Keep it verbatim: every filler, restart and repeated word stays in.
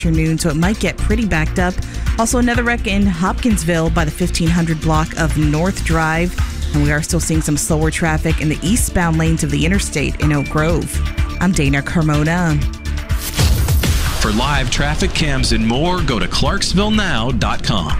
afternoon, so it might get pretty backed up. Also, another wreck in Hopkinsville by the fifteen hundred block of North Drive. And we are still seeing some slower traffic in the eastbound lanes of the interstate in Oak Grove. I'm Dana Carmona. For live traffic cams and more, go to clarksville now dot com.